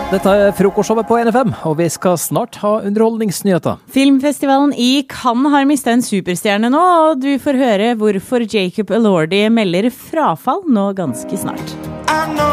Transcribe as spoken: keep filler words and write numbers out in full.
Dette er frokostshowet på N F M, og vi skal snart ha underholdningsnyheter. Filmfestivalen i Cannes har mistet en superstjerne nå, og du får høre hvorfor Jacob Elordi melder frafall nå ganske snart.